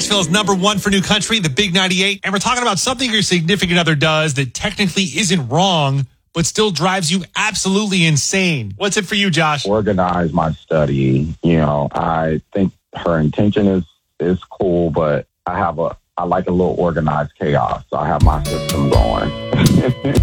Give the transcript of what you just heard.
Nashville's #1 for new country, the Big 98. And we're talking about something your significant other does that technically isn't wrong, but still drives you absolutely insane. What's it for you, Josh? Organize my study. I think her intention is cool, but I like a little organized chaos. So I have my system going.